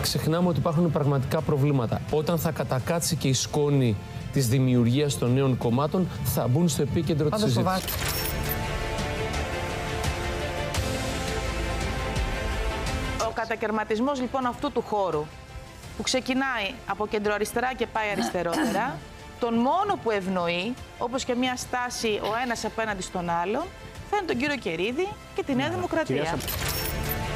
ξεχνάμε ότι υπάρχουν πραγματικά προβλήματα. Όταν θα κατακάτσει και η σκόνη της δημιουργίας των νέων κομμάτων, θα μπουν στο επίκεντρο της συζήτησης. Ο κατακαιρματισμός λοιπόν αυτού του χώρου, που ξεκινάει από κεντροαριστερά και πάει αριστερότερα, τον μόνο που ευνοεί, όπως και μια στάση ο ένας απέναντι στον άλλον, θα είναι τον κύριο Κερίδη και τη Νέα Δημοκρατία.